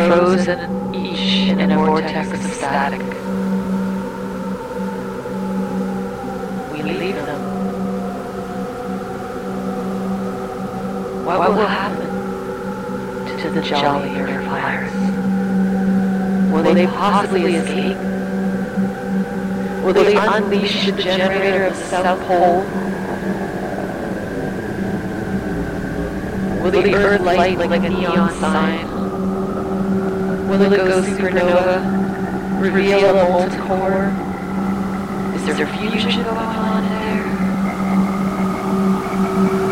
frozen each in a vortex of static. We leave them. What will happen to the jolly air flyers? Will they possibly escape? Will they unleash the generator of the South Pole? Will the Earth light like a neon sign? Will it go supernova? Reveal a molten core? Is there fusion going on in there?